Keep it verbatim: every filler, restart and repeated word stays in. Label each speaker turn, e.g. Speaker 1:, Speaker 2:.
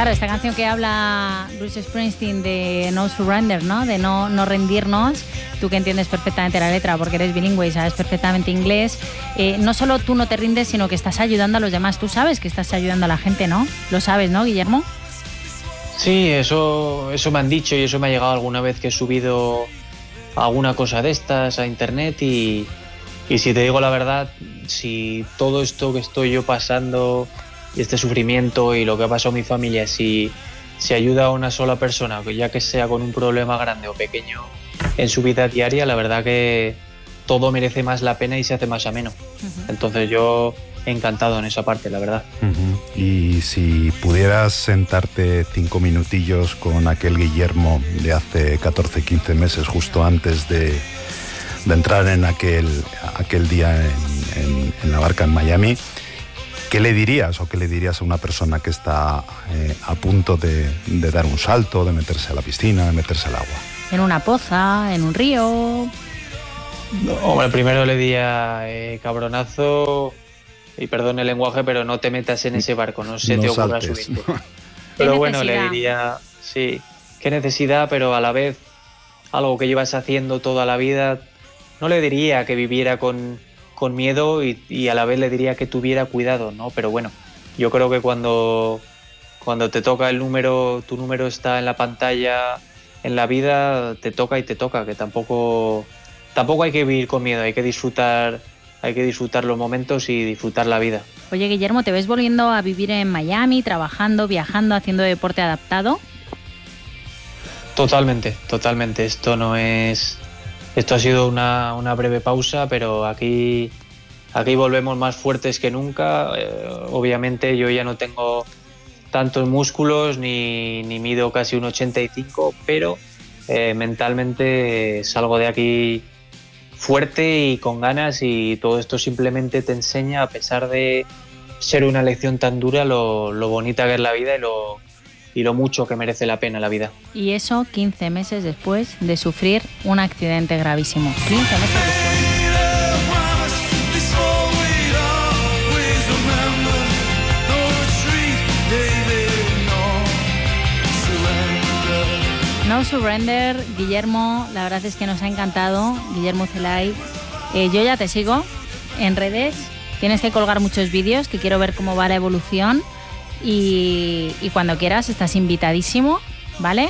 Speaker 1: Claro, esta canción que habla Bruce Springsteen de No Surrender, ¿no? De no, no rendirnos. Tú que entiendes perfectamente la letra porque eres bilingüe y sabes perfectamente inglés. Eh, no solo tú no te rindes, sino que estás ayudando a los demás. Tú sabes que estás ayudando a la gente, ¿no? Lo sabes, ¿no, Guillermo?
Speaker 2: Sí, eso, eso me han dicho y eso me ha llegado alguna vez que he subido alguna cosa de estas a internet y, y si te digo la verdad, si todo esto que estoy yo pasando, este sufrimiento y lo que ha pasado a mi familia, si, si ayuda a una sola persona, ya que sea con un problema grande o pequeño en su vida diaria, la verdad que todo merece más la pena y se hace más ameno. Uh-huh. Entonces yo encantado en esa parte, la verdad.
Speaker 3: Uh-huh. Y si pudieras sentarte cinco minutillos con aquel Guillermo de hace catorce, quince meses, justo antes de, de entrar en aquel, aquel día en, en, en la barca en Miami, ¿qué le dirías o qué le dirías a una persona que está eh, a punto de, de dar un salto, de meterse a la piscina, de meterse al agua?
Speaker 1: En una poza, en un río.
Speaker 2: No, hombre, primero le diría eh, cabronazo, y perdón el lenguaje, pero no te metas en ese barco, no se
Speaker 3: no
Speaker 2: te ocurra
Speaker 3: saltes.
Speaker 2: subirte. Pero bueno, le diría, sí, qué necesidad, pero a la vez algo que llevas haciendo toda la vida. No le diría que viviera con, con miedo y, y a la vez le diría que tuviera cuidado, ¿no? Pero bueno, yo creo que cuando, cuando te toca el número, tu número está en la pantalla, en la vida, te toca y te toca, que tampoco, tampoco hay que vivir con miedo, hay que disfrutar, hay que disfrutar los momentos y disfrutar la vida.
Speaker 1: Oye, Guillermo, ¿te ves volviendo a vivir en Miami, trabajando, viajando, haciendo deporte adaptado?
Speaker 2: Totalmente, totalmente. Esto no es... Esto ha sido una, una breve pausa, pero aquí, aquí volvemos más fuertes que nunca. Eh, obviamente yo ya no tengo tantos músculos ni, ni mido casi un ochenta y cinco, pero eh, mentalmente salgo de aquí fuerte y con ganas, y todo esto simplemente te enseña, a pesar de ser una lección tan dura, lo, lo bonita que es la vida y lo, y lo mucho que merece la pena la vida.
Speaker 1: Y eso quince meses después de sufrir un accidente gravísimo. quince meses después. No Surrender, Guillermo, la verdad es que nos ha encantado, Guillermo Celay. Eh, yo ya te sigo en redes, tienes que colgar muchos vídeos, que quiero ver cómo va la evolución, y, y cuando quieras estás invitadísimo, ¿vale?